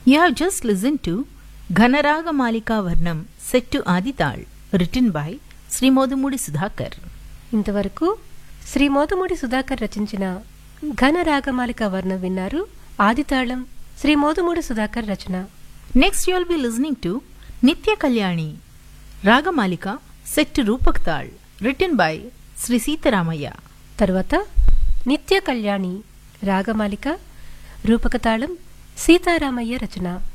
You have just listened to Ghanaraga Malika Varnam set to Adital, written by Sri Modumudi Sudhakar. ఇంతవరకు శ్రీ మోదుమూడి సుధాకర్ రచించిన ఘన రాగమాలిక వర్ణం విన్నారు. ఆదితాళం శ్రీ మోదుమూడి సుధాకర్ రచన. Next you will be listening to Nitya Kalyani Ragamalika set to Rupak Tal, written by Sri Sitaramaya. తరువాత నిత్య కళ్యాణి రాగమాలిక రూపకతాళం సీతారామయ్య రచన.